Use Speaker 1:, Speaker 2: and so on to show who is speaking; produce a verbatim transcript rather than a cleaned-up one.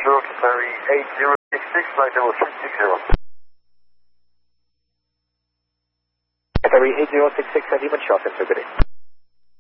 Speaker 1: Bonjour, Qatari eight zero six six, flight level three six zero.
Speaker 2: Qatari eight zero six six, Lima Charter, good day.